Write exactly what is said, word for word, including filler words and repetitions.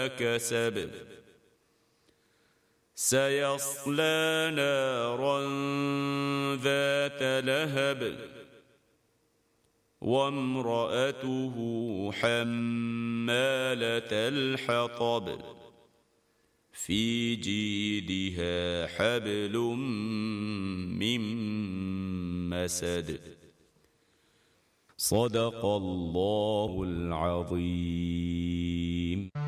كسب سيصلى نارا ذات لهب وامرأته حمالة الحطب في جيدها حبل من مسد. صدق الله العظيم.